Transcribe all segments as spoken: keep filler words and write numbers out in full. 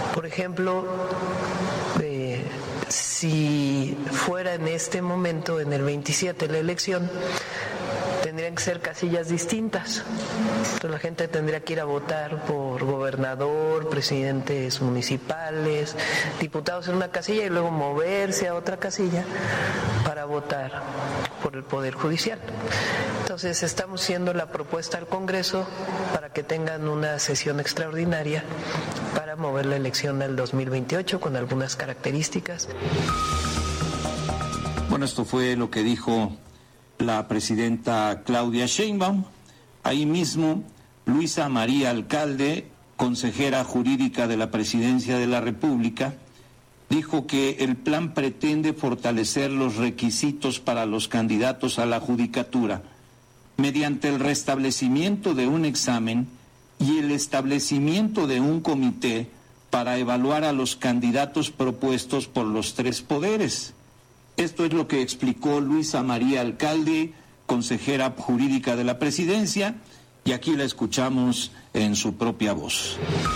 Por ejemplo, eh, si fuera en este momento, en el veintisiete, la elección, tendrían que ser casillas distintas. Entonces la gente tendría que ir a votar por gobernador, presidentes municipales, diputados en una casilla y luego moverse a otra casilla para votar por el Poder Judicial. Entonces estamos haciendo la propuesta al Congreso para que tengan una sesión extraordinaria para mover la elección al dos mil veintiocho con algunas características. Bueno, esto fue lo que dijo la presidenta Claudia Sheinbaum. Ahí mismo, Luisa María Alcalde, consejera jurídica de la Presidencia de la República, dijo que el plan pretende fortalecer los requisitos para los candidatos a la judicatura mediante el restablecimiento de un examen y el establecimiento de un comité para evaluar a los candidatos propuestos por los tres poderes. Esto es lo que explicó Luisa María Alcalde, consejera jurídica de la Presidencia, y aquí la escuchamos en su propia voz.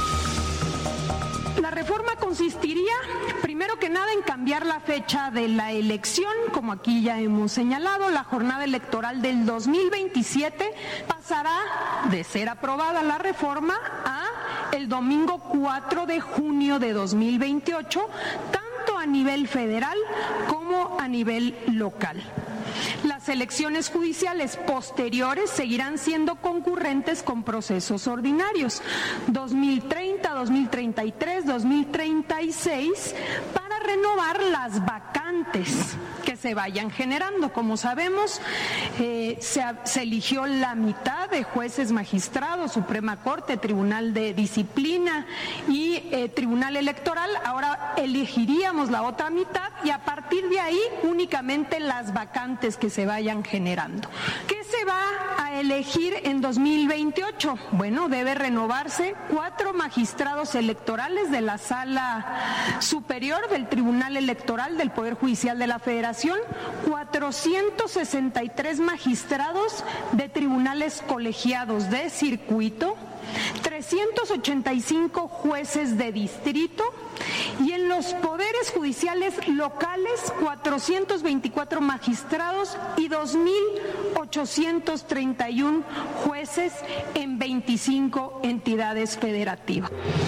La reforma consistiría, primero que nada, en cambiar la fecha de la elección, como aquí ya hemos señalado. La jornada electoral del dos mil veintisiete pasará de ser aprobada la reforma a el domingo cuatro de junio de dos mil veintiocho, tanto a nivel federal como a nivel local. Las elecciones judiciales posteriores seguirán siendo concurrentes con procesos ordinarios, dos mil treinta, dos mil treinta y tres, dos mil treinta y seis, para renovar las vacantes que se vayan generando. Como sabemos, eh, se, se eligió la mitad de jueces magistrados, Suprema Corte, Tribunal de Disciplina y eh, Tribunal Electoral. Ahora elegiríamos la otra mitad y a partir de ahí únicamente las vacantes que se vayan generando. ¿Qué se va a elegir en dos mil veintiocho? Bueno, debe renovarse cuatro magistrados electorales de la Sala Superior del Tribunal Electoral del Poder Judicial de la Federación, cuatrocientos sesenta y tres magistrados de tribunales colegiados de circuito, trescientos ochenta y cinco jueces de distrito y en los poderes judiciales locales cuatrocientos veinticuatro magistrados y dos mil ochocientos treinta y uno jueces en veinticinco entidades federativas.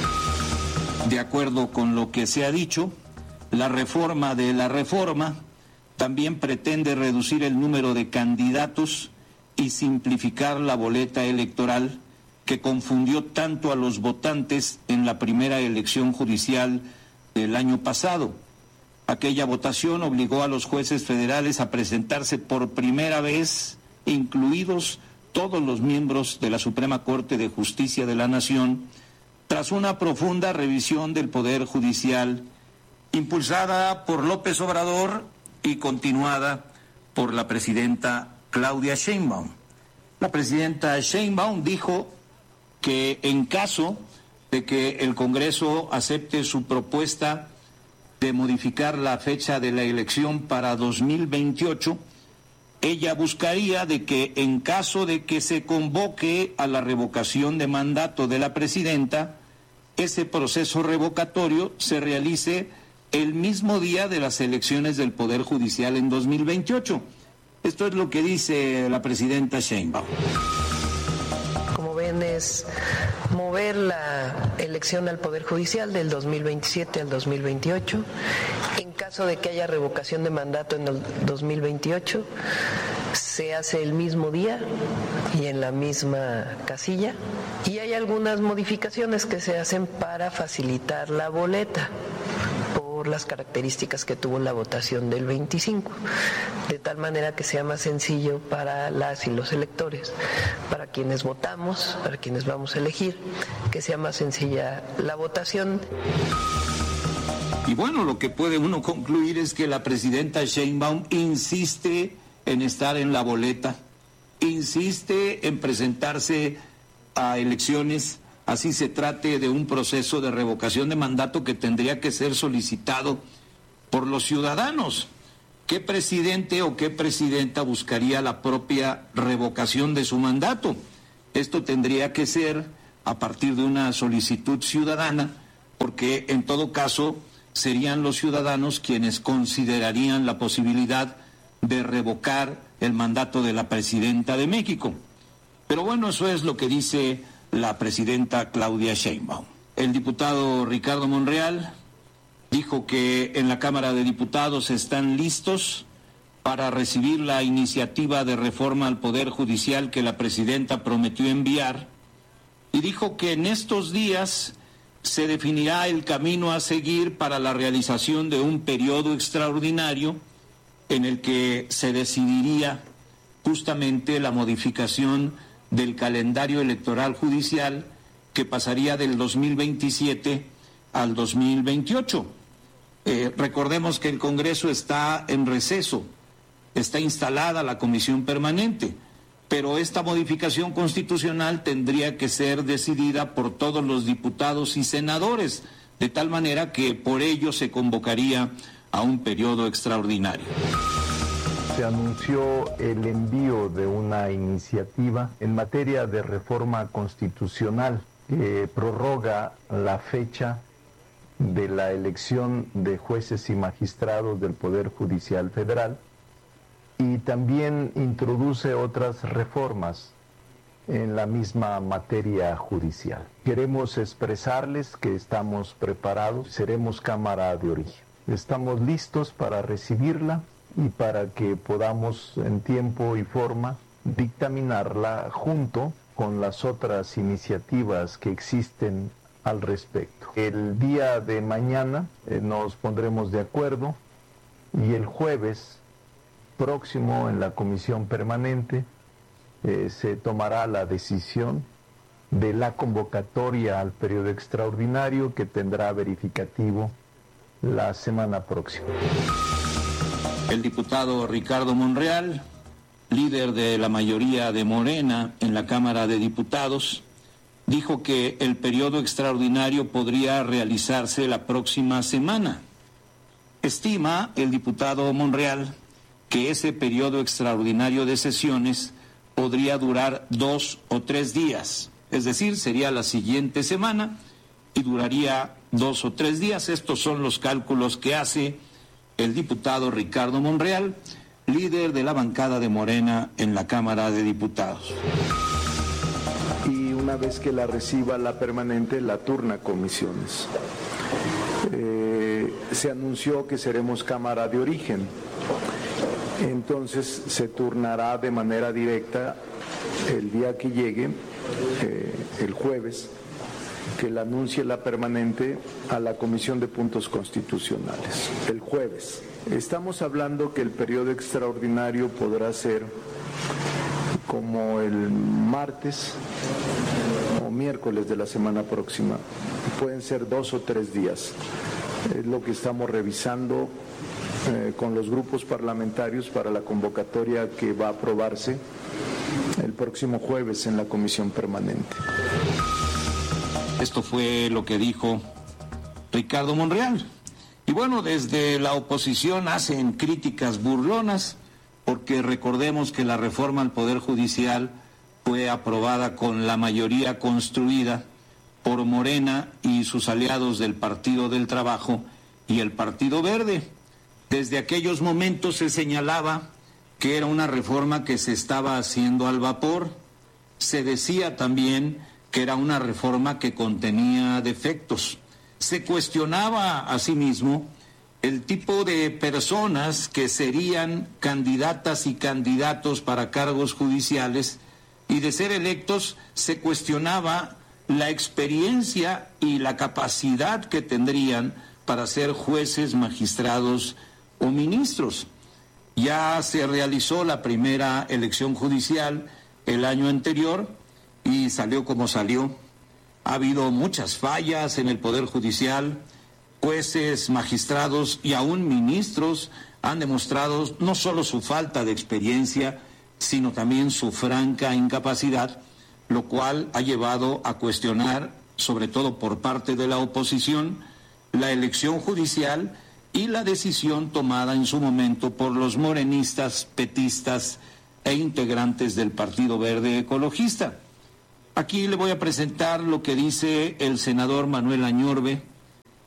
De acuerdo con lo que se ha dicho, la reforma de la reforma también pretende reducir el número de candidatos y simplificar la boleta electoral que confundió tanto a los votantes en la primera elección judicial del año pasado. Aquella votación obligó a los jueces federales a presentarse por primera vez, incluidos todos los miembros de la Suprema Corte de Justicia de la Nación, tras una profunda revisión del Poder Judicial, impulsada por López Obrador y continuada por la presidenta Claudia Sheinbaum. La presidenta Sheinbaum dijo que en caso de que el Congreso acepte su propuesta de modificar la fecha de la elección para dos mil veintiocho, ella buscaría de que en caso de que se convoque a la revocación de mandato de la presidenta, ese proceso revocatorio se realice el mismo día de las elecciones del Poder Judicial en dos mil veintiocho. Esto es lo que dice la presidenta Sheinbaum. Como ven, es mover la elección al Poder Judicial del dos mil veintisiete al dos mil veintiocho. En caso de que haya revocación de mandato en el dos mil veintiocho, se hace el mismo día y en la misma casilla. Y hay algunas modificaciones que se hacen para facilitar la boleta por las características que tuvo la votación del veinticinco, de tal manera que sea más sencillo para las y los electores, para quienes votamos, para quienes vamos a elegir, que sea más sencilla la votación. Y bueno, lo que puede uno concluir es que la presidenta Sheinbaum insiste en estar en la boleta, insiste en presentarse a elecciones, así se trate de un proceso de revocación de mandato que tendría que ser solicitado por los ciudadanos. ¿Qué presidente o qué presidenta buscaría la propia revocación de su mandato? Esto tendría que ser a partir de una solicitud ciudadana, porque porque en todo caso serían los ciudadanos quienes considerarían la posibilidad de revocar el mandato de la presidenta de México. Pero bueno, eso es lo que dice la presidenta Claudia Sheinbaum. El diputado Ricardo Monreal dijo que en la Cámara de Diputados están listos para recibir la iniciativa de reforma al Poder Judicial que la presidenta prometió enviar, y dijo que en estos días se definirá el camino a seguir para la realización de un periodo extraordinario en el que se decidiría justamente la modificación del calendario electoral judicial que pasaría del dos mil veintisiete al dos mil veintiocho. Eh, recordemos que el Congreso está en receso, está instalada la comisión permanente, pero esta modificación constitucional tendría que ser decidida por todos los diputados y senadores, de tal manera que por ello se convocaría a un periodo extraordinario. Se anunció el envío de una iniciativa en materia de reforma constitucional que prorroga la fecha de la elección de jueces y magistrados del Poder Judicial Federal, y también introduce otras reformas en la misma materia judicial. Queremos expresarles que estamos preparados, seremos Cámara de Origen. Estamos listos para recibirla y para que podamos en tiempo y forma dictaminarla junto con las otras iniciativas que existen al respecto. El día de mañana eh, nos pondremos de acuerdo, y el jueves próximo en la comisión permanente eh, se tomará la decisión de la convocatoria al periodo extraordinario que tendrá verificativo la semana próxima. El diputado Ricardo Monreal, líder de la mayoría de Morena en la Cámara de Diputados, dijo que el periodo extraordinario podría realizarse la próxima semana. Estima el diputado Monreal que ese periodo extraordinario de sesiones podría durar dos o tres días, es decir, sería la siguiente semana y duraría dos o tres días. Estos son los cálculos que hace el diputado Ricardo Monreal, líder de la bancada de Morena en la Cámara de Diputados. Y una vez que la reciba la permanente, la turna comisiones. Eh, se anunció que seremos Cámara de Origen. Entonces se turnará de manera directa el día que llegue, eh, el jueves, que la anuncie la permanente a la Comisión de Puntos Constitucionales, el jueves. Estamos hablando que el periodo extraordinario podrá ser como el martes o miércoles de la semana próxima. Pueden ser dos o tres días. Es lo que estamos revisando eh, con los grupos parlamentarios para la convocatoria que va a aprobarse el próximo jueves en la comisión permanente. Esto fue lo que dijo Ricardo Monreal. Y bueno, desde la oposición hacen críticas burlonas, porque recordemos que la reforma al Poder Judicial fue aprobada con la mayoría construida por Morena y sus aliados del Partido del Trabajo y el Partido Verde. Desde aquellos momentos se señalaba que era una reforma que se estaba haciendo al vapor. Se decía también que era una reforma que contenía defectos. Se cuestionaba asimismo el tipo de personas que serían candidatas y candidatos para cargos judiciales, y de ser electos se cuestionaba la experiencia y la capacidad que tendrían para ser jueces, magistrados o ministros. Ya se realizó la primera elección judicial el año anterior y salió como salió. Ha habido muchas fallas en el Poder Judicial. Jueces, magistrados y aún ministros han demostrado no solo su falta de experiencia, sino también su franca incapacidad, lo cual ha llevado a cuestionar, sobre todo por parte de la oposición, la elección judicial y la decisión tomada en su momento por los morenistas, petistas e integrantes del Partido Verde Ecologista. Aquí le voy a presentar lo que dice el senador Manuel Añorbe,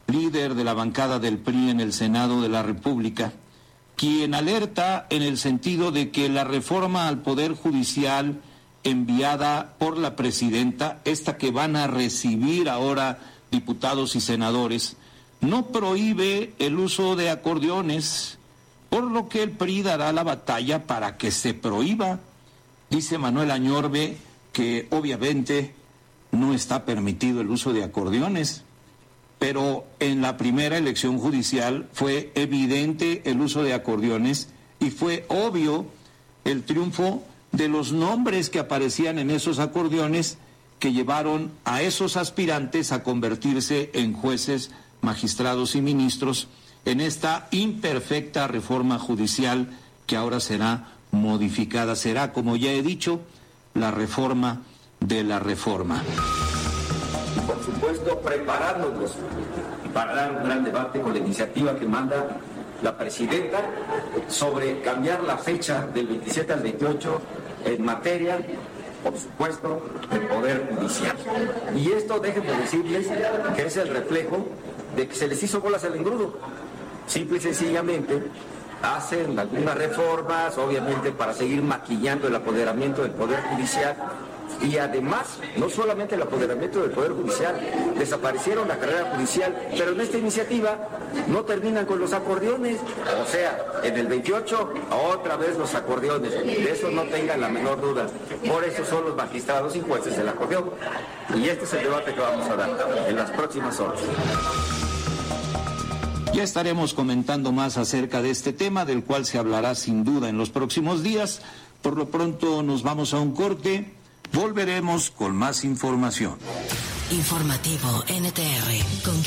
líder de la bancada del P R I en el Senado de la República, quien alerta en el sentido de que la reforma al Poder Judicial enviada por la presidenta, esta que van a recibir ahora diputados y senadores, no prohíbe el uso de acordeones, por lo que el P R I dará la batalla para que se prohíba. Dice Manuel Añorbe que obviamente no está permitido el uso de acordeones, pero en la primera elección judicial fue evidente el uso de acordeones y fue obvio el triunfo de los nombres que aparecían en esos acordeones que llevaron a esos aspirantes a convertirse en jueces, magistrados y ministros en esta imperfecta reforma judicial que ahora será modificada. Será, como ya he dicho, la reforma de la reforma. Y por supuesto, preparándonos para dar un gran debate con la iniciativa que manda la presidenta sobre cambiar la fecha del veintisiete al veintiocho en materia, por supuesto, del Poder Judicial. Y esto, déjenme decirles, que es el reflejo de que se les hizo bolas al engrudo. Simple y sencillamente hacen algunas reformas, obviamente para seguir maquillando el apoderamiento del Poder Judicial, y además, no solamente el apoderamiento del Poder Judicial, desaparecieron la carrera judicial, pero en esta iniciativa no terminan con los acordeones. O sea, en el veintiocho, otra vez los acordeones. De eso no tengan la menor duda. Por eso son los magistrados y jueces el acordeón. Y este es el debate que vamos a dar en las próximas horas. Ya estaremos comentando más acerca de este tema, del cual se hablará sin duda en los próximos días. Por lo pronto nos vamos a un corte. Volveremos con más información. Informativo N T R con